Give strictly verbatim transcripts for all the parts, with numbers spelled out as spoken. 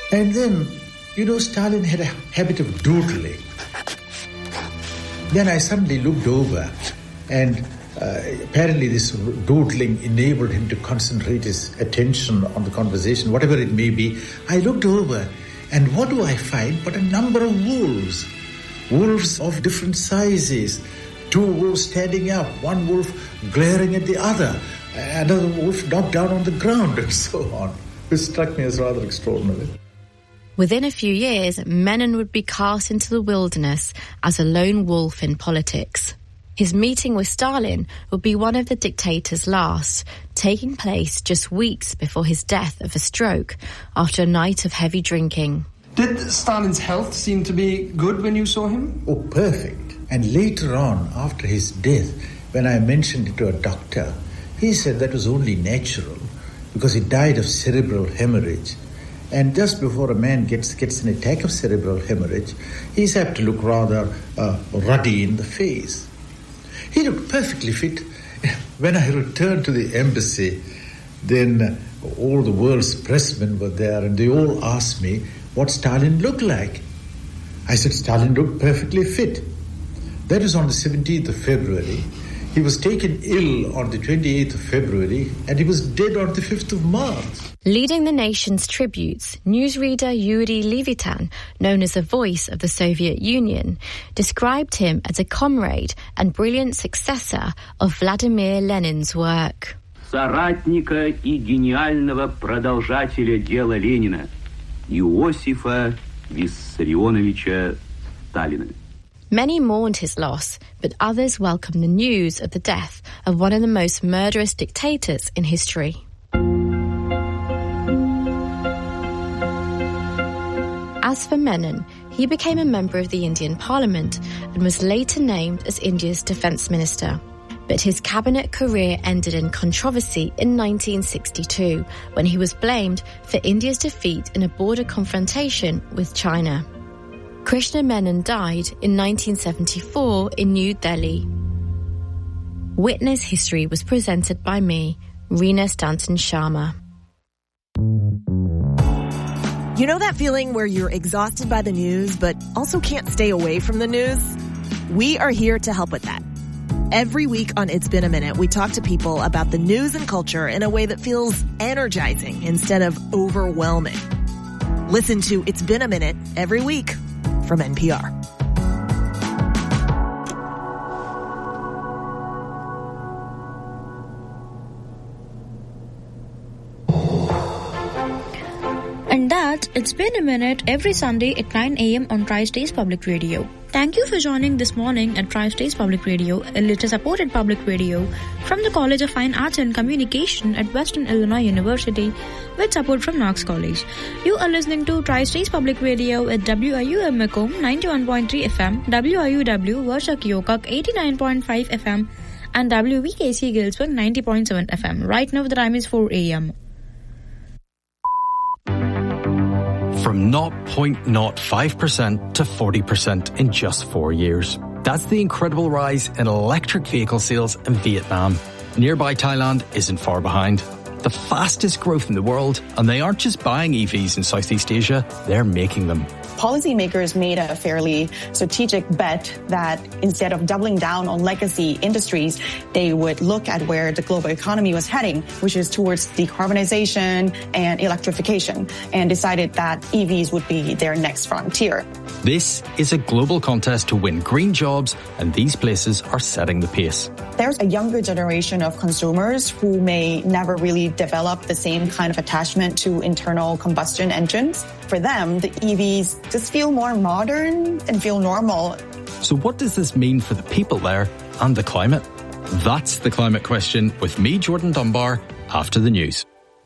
And then, you know, Stalin had a habit of doodling. Then I suddenly looked over, and uh, apparently this doodling enabled him to concentrate his attention on the conversation, whatever it may be. I looked over, and what do I find but a number of wolves? Wolves of different sizes. Two wolves standing up, one wolf glaring at the other, another wolf knocked down on the ground, and so on. This struck me as rather extraordinary. Within a few years, Menon would be cast into the wilderness as a lone wolf in politics. His meeting with Stalin would be one of the dictator's last, taking place just weeks before his death of a stroke after a night of heavy drinking. Did Stalin's health seem to be good when you saw him? Oh, perfect. And later on, after his death, when I mentioned it to a doctor, he said that was only natural because he died of cerebral hemorrhage. And just before a man gets gets an attack of cerebral hemorrhage, he's apt to look rather uh, ruddy in the face. He looked perfectly fit. When I returned to the embassy, then uh, all the world's pressmen were there, and they all asked me what Stalin looked like. I said Stalin looked perfectly fit. That was on the seventeenth of February. He was taken ill on the twenty-eighth of February, and he was dead on the fifth of March. Leading the nation's tributes, newsreader Yuri Levitan, known as the voice of the Soviet Union, described him as a comrade and brilliant successor of Vladimir Lenin's work. Соратника и гениального продолжателя дела Ленина, Иосифа Виссарионовича Сталина. Many mourned his loss, but others welcomed the news of the death of one of the most murderous dictators in history. As for Menon, he became a member of the Indian Parliament and was later named as India's defence minister. But his cabinet career ended in controversy in nineteen sixty-two, when he was blamed for India's defeat in a border confrontation with China. Krishna Menon died in nineteen seventy-four in New Delhi. Witness History was presented by me, Reena Stanton Sharma. You know that feeling where you're exhausted by the news, but also can't stay away from the news? We are here to help with that. Every week on It's Been a Minute, we talk to people about the news and culture in a way that feels energizing instead of overwhelming. Listen to It's Been a Minute every week from N P R. And that, It's Been a Minute every Sunday at nine a.m. on Tri-States Public Radio. Thank you for joining this morning at Tri-States Public Radio, a listener-supported public radio from the College of Fine Arts and Communication at Western Illinois University with support from Knox College. You are listening to Tri-States Public Radio at W I U M Macomb ninety-one point three F M, W I U W Warsaw Keokuk eighty-nine point five F M, and W V K C Galesburg ninety point seven F M. Right now the time is four a.m. From zero point zero five percent to forty percent in just four years. That's the incredible rise in electric vehicle sales in Vietnam. Nearby Thailand isn't far behind. The fastest growth in the world, and they aren't just buying E Vs in Southeast Asia, they're making them. Policymakers made a fairly strategic bet that instead of doubling down on legacy industries, they would look at where the global economy was heading, which is towards decarbonization and electrification, and decided that E Vs would be their next frontier. This is a global contest to win green jobs, and these places are setting the pace. There's a younger generation of consumers who may never really develop the same kind of attachment to internal combustion engines. For them, the E Vs just feel more modern and feel normal. So what does this mean for the people there and the climate? That's the Climate Question with me, Jordan Dunbar, after the news.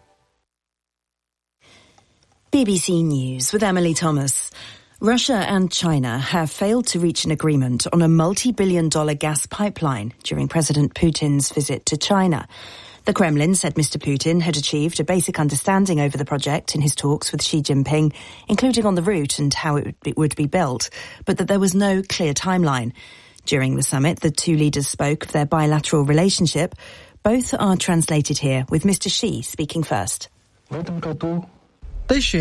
B B C News with Emily Thomas. Russia and China have failed to reach an agreement on a multi-billion dollar gas pipeline during President Putin's visit to China. The Kremlin said Mister Putin had achieved a basic understanding over the project in his talks with Xi Jinping, including on the route and how it would be built, but that there was no clear timeline. During the summit, the two leaders spoke of their bilateral relationship. Both are translated here, with Mister Xi speaking first. This year,